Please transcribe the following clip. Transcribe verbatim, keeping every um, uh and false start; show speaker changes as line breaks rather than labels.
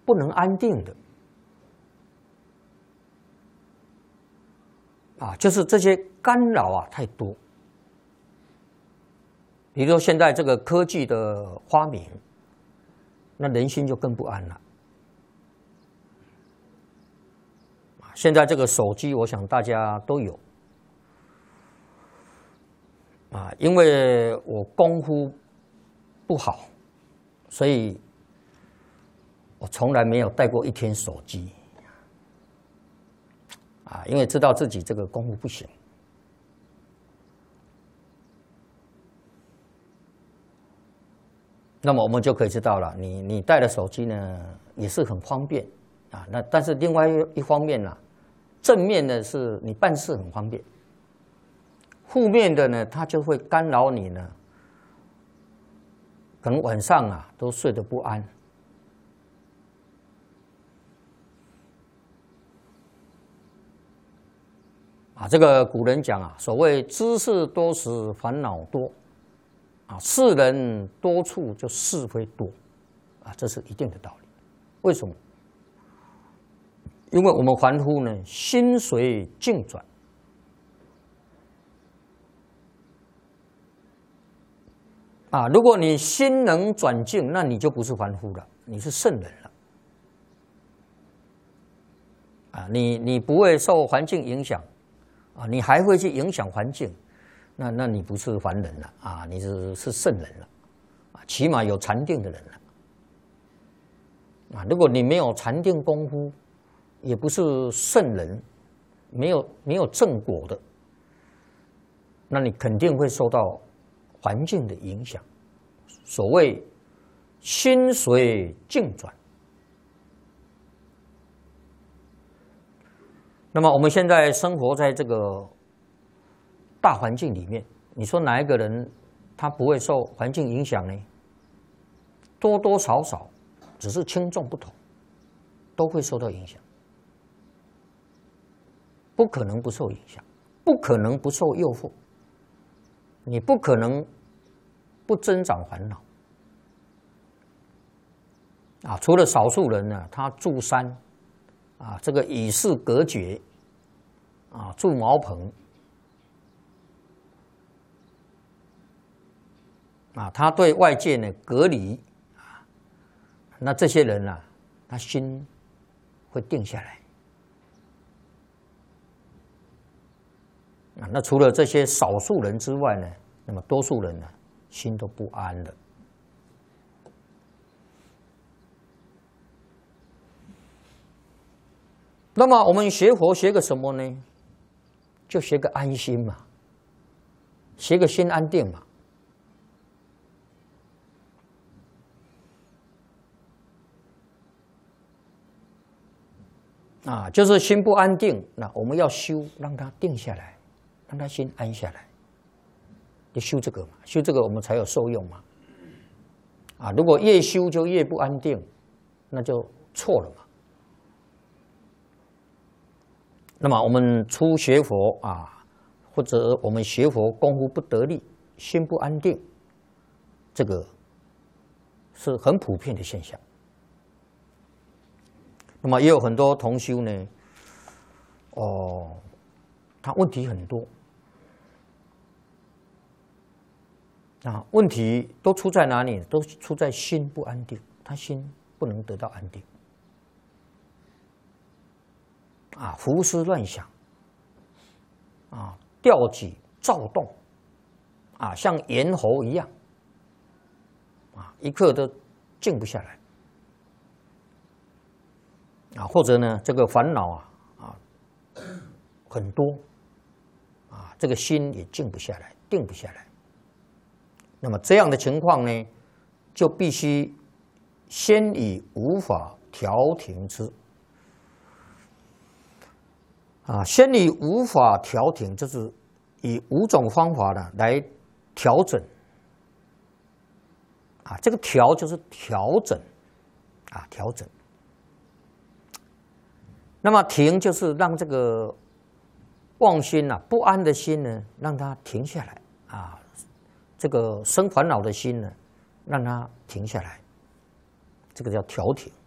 不能安定的啊，就是这些干扰啊太多。比如说现在这个科技的发明，那人心就更不安了。现在这个手机，我想大家都有啊，因为我功夫不好，所以我从来没有带过一天手机啊，因为知道自己这个功夫不行。那么我们就可以知道了，你你带的手机呢也是很方便啊。那但是另外一方面呢、啊，正面的是你办事很方便，负面的呢，它就会干扰你呢，可能晚上啊都睡得不安。啊，这个古人讲啊，所谓知识多时烦恼多，啊，世人多处就是非多，啊，这是一定的道理。为什么？因为我们凡夫呢，心随境转，啊，如果你心能转境，那你就不是凡夫了，你是圣人了。啊，你你不会受环境影响，啊，你还会去影响环境，那那你不是凡人了啊，你是是圣人了，啊，起码有禅定的人了。啊，如果你没有禅定功夫，也不是圣人，没有没有正果的，那你肯定会受到环境的影响。所谓心随境转。那么我们现在生活在这个大环境里面，你说哪一个人他不会受环境影响呢？多多少少，只是轻重不同，都会受到影响。不可能不受影响，不可能不受诱惑，你不可能不增长烦恼啊！除了少数人呢，他住山啊，这个与世隔绝啊，住茅棚啊，他对外界呢隔离啊，那这些人啊，他心会定下来。啊，那除了这些少数人之外呢，那么多数人呢，心都不安了。那么我们学佛学个什么呢？就学个安心嘛，学个心安定嘛。啊，就是心不安定，那我们要修，让它定下来。让他心安下来，就修这个嘛，修这个我们才有受用嘛。啊，如果越修就越不安定，那就错了嘛。那么我们初学佛啊，或者我们学佛功夫不得力，心不安定，这个是很普遍的现象。那么也有很多同修呢，哦，他问题很多。啊，问题都出在哪里？都出在心不安定，他心不能得到安定。啊，胡思乱想，啊，吊举躁动，啊，像猿猴一样，啊，一刻都静不下来。啊，或者呢，这个烦恼啊啊很多，啊，这个心也静不下来，定不下来。那么这样的情况呢，就必须先以无法调停之。啊，先以无法调停，就是以五种方法呢来调整。啊，这个调就是调整，啊，调整。那么停就是让这个妄心啊、不安的心呢，让它停下来啊。这个生烦恼的心呢，让它停下来，这个叫调停。